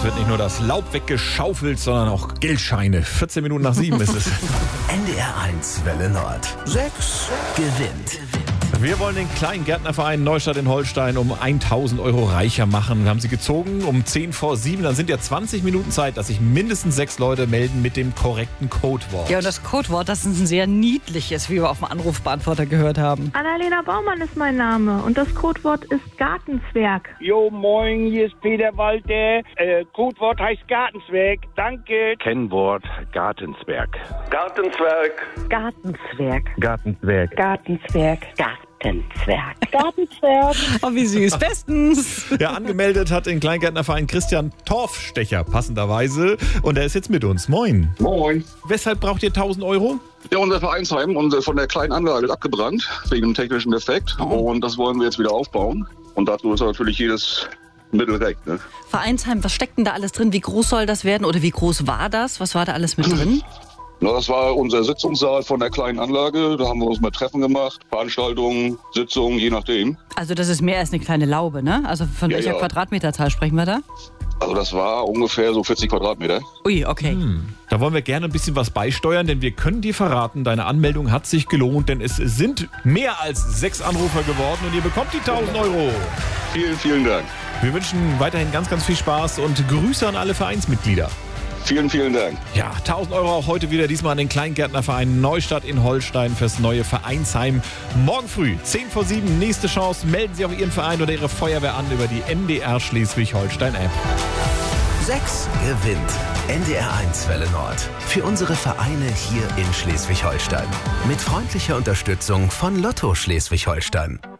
wird nicht nur das Laub weggeschaufelt, sondern auch Geldscheine. 14 Minuten nach 7 ist es. NDR 1 Welle Nord. 6 gewinnt. Wir wollen den Kleingärtnerverein Neustadt in Holstein um 1.000 Euro reicher machen. Wir haben sie gezogen um 10 vor 7. Dann sind ja 20 Minuten Zeit, dass sich mindestens 6 Leute melden mit dem korrekten Codewort. Ja, und das Codewort, das ist ein sehr niedliches, wie wir auf dem Anrufbeantworter gehört haben. Annalena Baumann ist mein Name und das Codewort ist Gartenzwerg. Jo, moin, hier ist Peter Walter. Codewort heißt Gartenzwerg. Danke. Kennwort Gartenzwerg. Gartenzwerg. Gartenzwerg. Gartenzwerg. Gartenzwerg. Gartenzwerg. Oh, wie süß. Bestens. Ja, angemeldet hat den Kleingärtnerverein Christian Torfstecher passenderweise. Und er ist jetzt mit uns. Moin. Moin. Weshalb braucht ihr 1.000 Euro? Ja, unser Vereinsheim von der kleinen Anlage ist abgebrannt, wegen einem technischen Defekt. Und das wollen wir jetzt wieder aufbauen. Und dazu ist natürlich jedes Mittel recht. Ne? Vereinsheim, was steckt denn da alles drin? Wie groß soll das werden oder wie groß war das? Was war da alles mit drin? Na, das war unser Sitzungssaal von der kleinen Anlage. Da haben wir uns mal Treffen gemacht, Veranstaltungen, Sitzungen, je nachdem. Also das ist mehr als eine kleine Laube, ne? Also von welcher Quadratmeterzahl sprechen wir da? Also das war ungefähr so 40 Quadratmeter. Ui, okay. Da wollen wir gerne ein bisschen was beisteuern, denn wir können dir verraten, deine Anmeldung hat sich gelohnt, denn es sind mehr als 6 Anrufer geworden und ihr bekommt die 1.000 Euro. Vielen, vielen Dank. Wir wünschen weiterhin ganz, ganz viel Spaß und Grüße an alle Vereinsmitglieder. Vielen, vielen Dank. Ja, 1.000 Euro auch heute wieder, diesmal an den Kleingärtnerverein Neustadt in Holstein fürs neue Vereinsheim. Morgen früh, 10 vor 7, nächste Chance. Melden Sie auch Ihren Verein oder Ihre Feuerwehr an über die NDR Schleswig-Holstein-App. 6 gewinnt. NDR 1 Welle Nord. Für unsere Vereine hier in Schleswig-Holstein. Mit freundlicher Unterstützung von Lotto Schleswig-Holstein.